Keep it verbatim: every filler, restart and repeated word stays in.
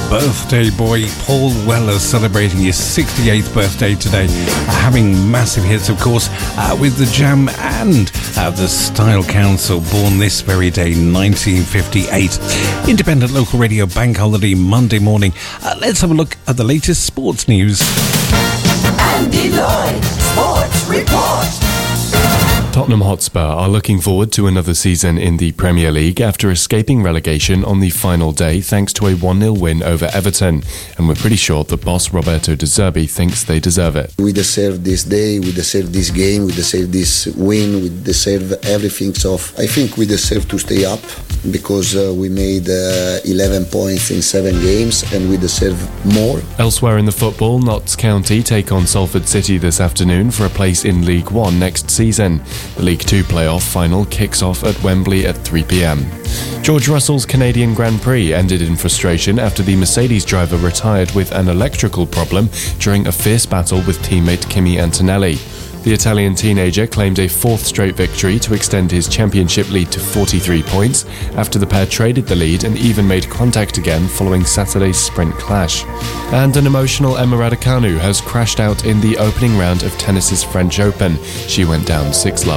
birthday boy Paul Weller celebrating his sixty-eighth birthday today, uh, having massive hits, of course, uh, with The Jam and uh, the Style Council, born this very day, nineteen fifty-eight. Independent local radio bank holiday Monday morning. Uh, let's have a look at the latest sports news. Andy Lloyd, Sports Report. Tottenham Hotspur are looking forward to another season in the Premier League after escaping relegation on the final day thanks to a one nil win over Everton. And we're pretty sure that boss Roberto De Zerbi thinks they deserve it. We deserve this day, we deserve this game, we deserve this win, we deserve everything. So I think we deserve to stay up because uh, we made uh, eleven points in seven games and we deserve more. Elsewhere in the football, Notts County take on Salford City this afternoon for a place in League One next season. The League Two playoff final kicks off at Wembley at three p.m. George Russell's Canadian Grand Prix ended in frustration after the Mercedes driver retired with an electrical problem during a fierce battle with teammate Kimi Antonelli. The Italian teenager claimed a fourth straight victory to extend his championship lead to forty-three points after the pair traded the lead and even made contact again following Saturday's sprint clash. And an emotional Emma Raducanu has crashed out in the opening round of tennis's French Open. She went down six love.